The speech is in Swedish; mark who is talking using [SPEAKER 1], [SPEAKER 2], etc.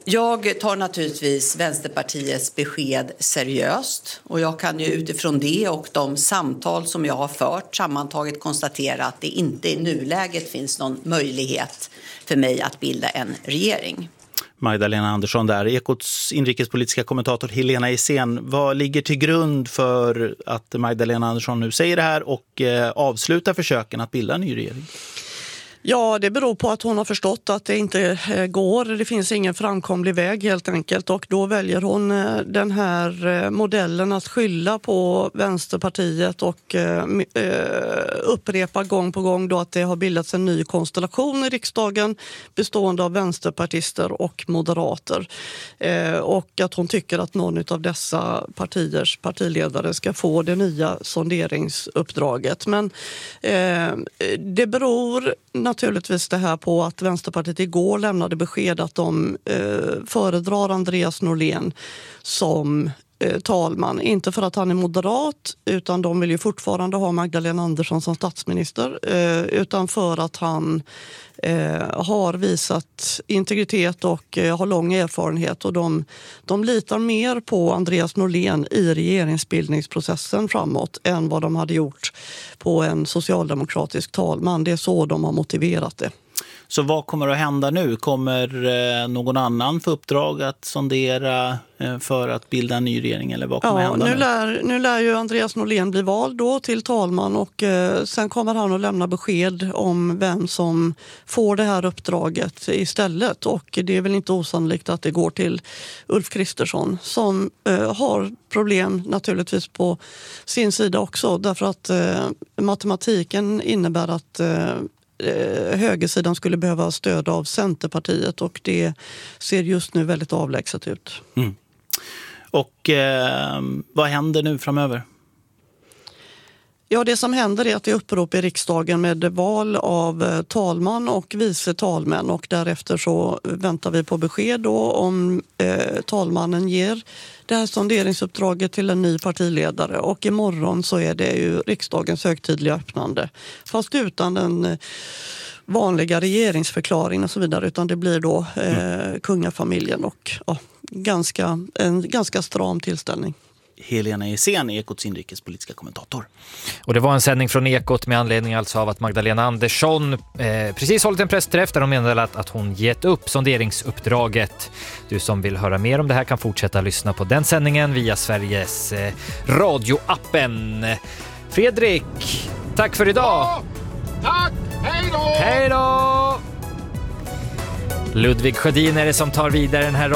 [SPEAKER 1] Jag tar naturligtvis Vänsterpartiets besked seriöst och jag kan ju utifrån det och de samtal som jag har fört sammantaget konstatera att det inte i nuläget finns någon möjlighet för mig att bilda en regering.
[SPEAKER 2] Magdalena Andersson där, Ekots inrikespolitiska kommentator Helena Isén. Vad ligger till grund för att Magdalena Andersson nu säger det här och avslutar försöken att bilda en ny regering?
[SPEAKER 3] Ja, det beror på att hon har förstått att det inte går. Det finns ingen framkomlig väg helt enkelt och då väljer hon den här modellen att skylla på Vänsterpartiet och upprepa gång på gång då att det har bildats en ny konstellation i riksdagen bestående av vänsterpartister och moderater. Och att hon tycker att någon av dessa partiers partiledare ska få det nya sonderingsuppdraget. Men det beror naturligtvis det här på att Vänsterpartiet igår lämnade besked att de föredrar Andreas Norlén som talman. Inte för att han är moderat utan de vill ju fortfarande ha Magdalena Andersson som statsminister utan för att han har visat integritet och har lång erfarenhet och de litar mer på Andreas Norlén i regeringsbildningsprocessen framåt än vad de hade gjort på en socialdemokratisk talman. Det är så de har motiverat det.
[SPEAKER 2] Så vad kommer att hända nu? Kommer någon annan få uppdrag att sondera för att bilda en ny regering? Eller vad kommer hända
[SPEAKER 3] nu lär ju Andreas Norlén bli vald då till talman och sen kommer han att lämna besked om vem som får det här uppdraget istället. Och det är väl inte osannolikt att det går till Ulf Kristersson som har problem naturligtvis på sin sida också. Därför att matematiken innebär att högersidan skulle behöva stöd av Centerpartiet och det ser just nu väldigt avlägset ut.
[SPEAKER 2] Mm. Och vad händer nu framöver?
[SPEAKER 3] Ja, det som händer är att det är upprop i riksdagen med val av talman och vice talmän och därefter så väntar vi på besked då om talmannen ger det här sonderingsuppdraget till en ny partiledare och imorgon så är det ju riksdagens högtidliga öppnande fast utan den vanliga regeringsförklaringen och så vidare utan det blir då kungafamiljen och en ganska stram tillställning.
[SPEAKER 2] Helena Isén, Ekots inrikespolitiska kommentator.
[SPEAKER 4] Och det var en sändning från Ekot med anledning alltså av att Magdalena Andersson precis hållit en pressträff där hon menade att hon gett upp sonderingsuppdraget. Du som vill höra mer om det här kan fortsätta lyssna på den sändningen via Sveriges radioappen. Fredrik, tack för idag!
[SPEAKER 5] Ja, tack! Hej då!
[SPEAKER 4] Hej då! Ludvig Sjödin är det som tar vidare den här